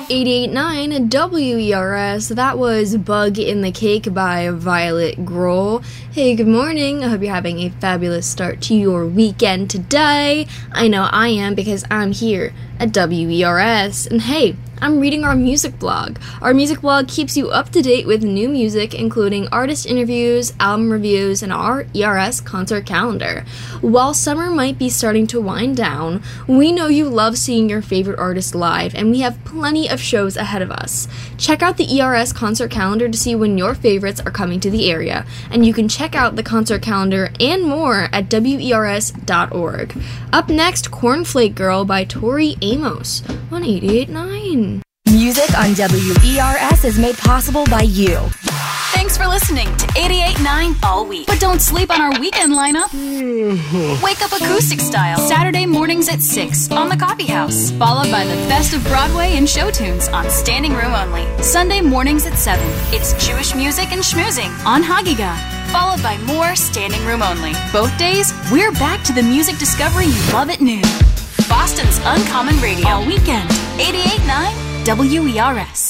88.9 WERS. That was Bug in the Cake by Violet Grohl. Hey, good morning. I hope you're having a fabulous start to your weekend today. I know I am because I'm here at WERS. And hey, I'm reading our music blog. Our music blog keeps you up to date with new music, including artist interviews, album reviews, and our ERS concert calendar. While summer might be starting to wind down, we know you love seeing your favorite artists live, and we have plenty of shows ahead of us. Check out the ERS concert calendar to see when your favorites are coming to the area, and you can check out the concert calendar and more at WERS.org. Up next, Cornflake Girl by Tori Amos on 88.9. Music on WERS is made possible by you. Thanks for listening to 88.9 all week. But don't sleep on our weekend lineup. Wake up acoustic style Saturday mornings at 6 on the Coffee House, followed by the best of Broadway and show tunes on Standing Room Only. Sunday mornings at 7, it's Jewish music and schmoozing on Hagiga, followed by more Standing Room Only. Both days, we're back to the music discovery you love at noon. Boston's Uncommon Radio all weekend. 88.9 WERS.